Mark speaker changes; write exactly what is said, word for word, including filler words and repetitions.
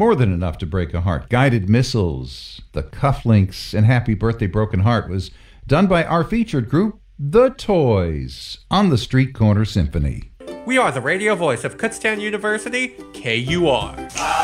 Speaker 1: more than enough to break a heart. Guided Missiles, The Cufflinks, and Happy Birthday Broken Heart was done by our featured group, The Toys, on the Street Corner Symphony.
Speaker 2: We are the radio voice of Kutztown University, K U R.